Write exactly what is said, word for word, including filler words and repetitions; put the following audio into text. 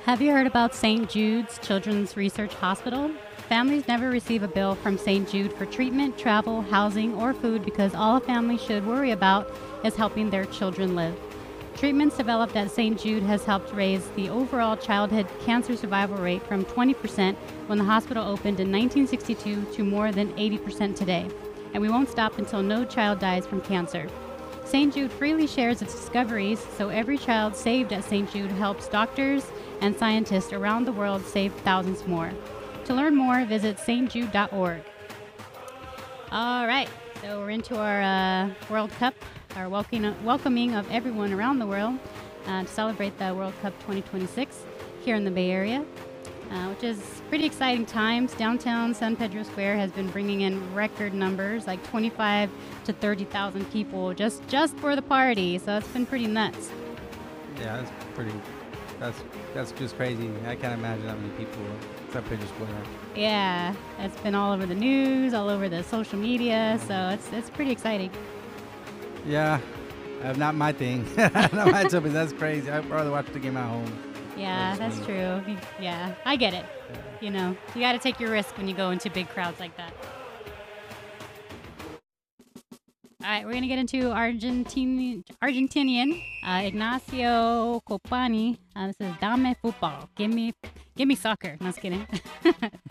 Have you heard about Saint Jude's Children's Research Hospital? Families never receive a bill from Saint Jude for treatment, travel, housing, or food because all a family should worry about is helping their children live. Treatments developed at Saint Jude has helped raise the overall childhood cancer survival rate from twenty percent when the hospital opened in nineteen sixty-two to more than eighty percent today. And we won't stop until no child dies from cancer. Saint Jude freely shares its discoveries, so every child saved at Saint Jude helps doctors and scientists around the world save thousands more. To learn more, visit s t jude dot org. All right, so we're into our uh, World Cup, our welcoming, welcoming of everyone around the world uh, to celebrate the World Cup twenty twenty-six here in the Bay Area, uh, which is pretty exciting times. Downtown San Pedro Square has been bringing in record numbers, like twenty-five to thirty thousand people just, just for the party, so it's been pretty nuts. Yeah, that's pretty. That's that's just crazy. I can't imagine that many people at Pedro Square. Yeah, it's been all over the news, all over the social media, so it's it's pretty exciting. Yeah, uh, not my thing. Not my job, but that's crazy. I'd rather watch the game at home. Yeah, that's true. Yeah, I get it. You know, you got to take your risk when you go into big crowds like that. All right, we're going to get into Argentine, Argentinian uh, Ignacio Copani. Uh, this is Dame Football. Give me, give me soccer. No, just kidding.